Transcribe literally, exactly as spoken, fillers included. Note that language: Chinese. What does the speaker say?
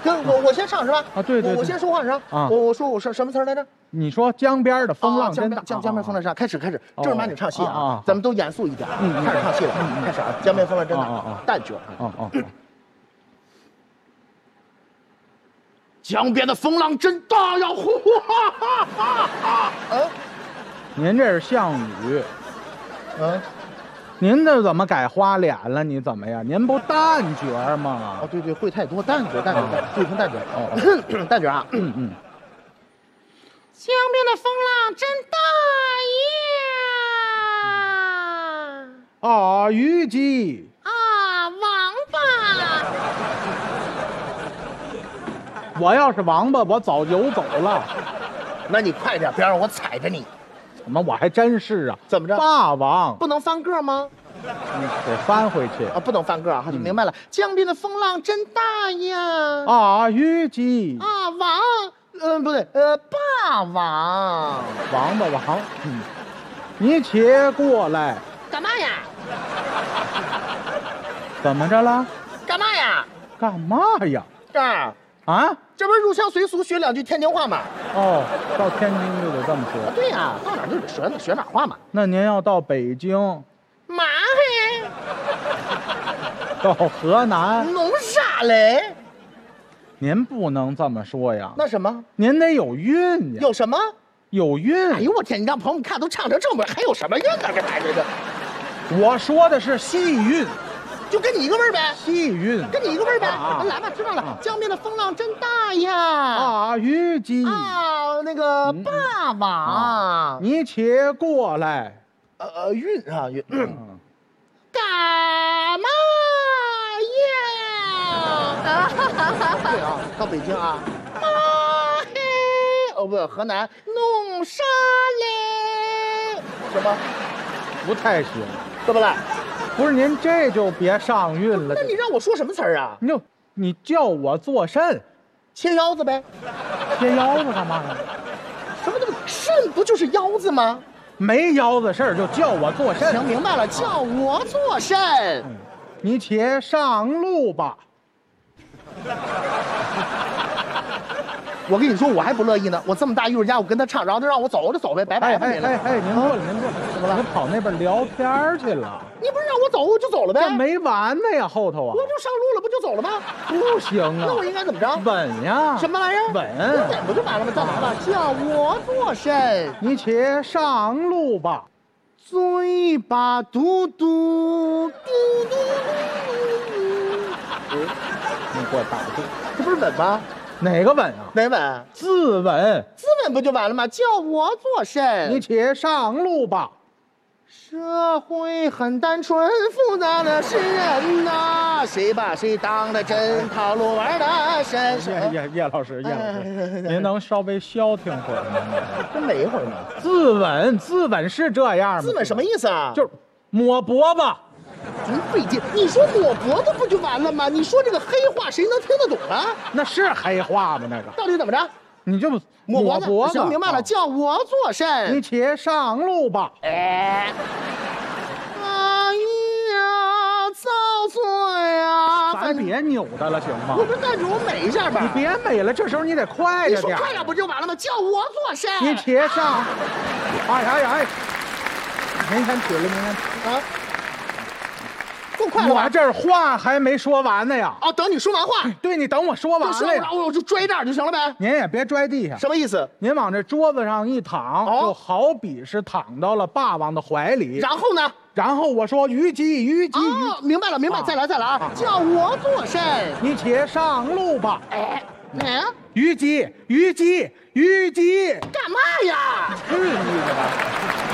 跟我我先上是吧？ 啊，对对， 我我先说话是吧？啊，我我说我说什么词来着？ 你说江边的风浪真大， 江江边风浪真大。开始开始，正儿八经唱戏啊，咱们都严肃一点。 嗯， 开始唱戏了，开始啊，江边风浪真大，旦角。 哦哦。 江边的风浪真大呀！呼哈哈哈哈！嗯， 您这是项羽。 嗯， 您这怎么改花脸了？你怎么呀？您不旦角吗？ 哦，对对，会太多，旦角，旦角，对，成旦角。哦，旦角啊。嗯嗯。江边的风浪真大呀！啊，虞姬。 啊，王八。 我要是王八，我早游走了。 那你快点，别让我踩着你。 怎么？我还真是啊。 怎么着？ 霸王不能翻个吗？ 你得翻回去啊！不能翻个啊！就明白了。江边的风浪真大呀！ 啊，虞姬。 啊，王，嗯，不对，呃，霸王。 王八王。嗯，你且过来。 干嘛呀？ 怎么着了？ 干嘛呀？ 干嘛呀？ 这儿。 啊， 这不是入乡随俗学两句天津话吗？ 哦，到天津就得这么说。 啊、对呀、啊，到哪就得学学哪话嘛。 那您要到北京， 嘛嘿？ 到河南， 弄啥嘞？ 您不能这么说呀。 那什么？ 您得有韵呀。 有什么？ 有韵。 哎呦我天！你让朋友们看都唱成这么，还有什么韵呢？这还这个？ 我说的是戏韵。 就跟你一个味儿呗， 戏韵， 跟你一个味儿呗。 啊、 来吧，知道了。啊、江边的风浪真大呀！ 啊，虞姬啊，那个霸王，啊、 你且过来。 呃呃，韵啊韵。嗯、干嘛呀？对啊，到北京啊。啊嘿，哦不，河南弄啥嘞？什么？ 不太行。 怎么了？ 不是您这就别上韵了。 那你让我说什么词儿啊？ 你就你叫我做甚？ 切腰子呗。 切腰子干嘛呀？ 什么东西？肾不就是腰子吗？ 没腰子事儿就叫我做甚。 行，明白了，叫我做甚？ 嗯、你且上路吧。 我跟你说，我还不乐意呢。我这么大艺术家，我跟他唱，然后他让我走，我就走呗，拜拜。 哎哎哎，您过来，您过来，怎么了？我跑那边聊天去了。 你不是让我走，我就走了呗。 这没完呢呀，后头啊。 我就上路了，不就走了吗？ 不行啊。 那我应该怎么着？ 稳呀。 什么玩意儿？ 稳。 稳不就完了吗？干嘛吧？叫我做甚？ 你且上路吧。 嘴巴嘟嘟嘟嘟。 嗯，你给我打住！ 这不是稳吗？ 哪个稳啊？ 哪稳？ 自刎。 自刎不就完了吗？叫我做甚？ 你且上路吧。 社会很单纯，复杂的是人呐，谁把谁当了真，套路玩的深。 叶叶叶老师，叶老师，您能稍微消停会儿吗？ 真没一会儿呢。 自刎，自刎是这样吗？ 自刎什么意思啊？ 就是抹脖子。 真费劲！你说抹脖子不就完了吗？你说这个黑话谁能听得懂啊？ 那是黑话吗？那个到底怎么着？ 你就抹脖子。 脖子行，明白了，叫我做甚？ 你且上路吧。 哎，哎呀，遭罪呀！ 咱别扭的了，行吗？ 我不是站住，我美一下吧。 你别美了，这时候你得快着点。 你说快点不就完了吗？叫我做甚？ 你且上。哎哎哎！您先取了，您先啊。够快了吧？ 我这话还没说完呢呀！ 哦，等你说完话。 对，你等我说完了呀。 我就拽这儿就行了呗。 您也别拽地下。 什么意思？ 您往这桌子上一躺，哦、就好比是躺到了霸王的怀里。 然后呢？ 然后我说虞姬，虞姬。 哦，明白了，明白。啊、再来，再来啊！啊叫我做甚？ 你且上路吧。 哎，哪、啊？ 虞姬，虞姬，虞姬。 干嘛呀？ 去你的吧！